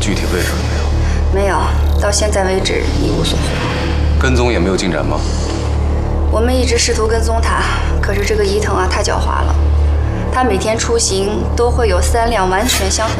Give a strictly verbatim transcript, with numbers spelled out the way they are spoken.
具体位置了没有？ 没有，到现在为止一无所获。 跟踪也没有进展吗？ 我们一直试图跟踪他，可是这个伊藤啊太狡猾了，他每天出行都会有三辆完全相同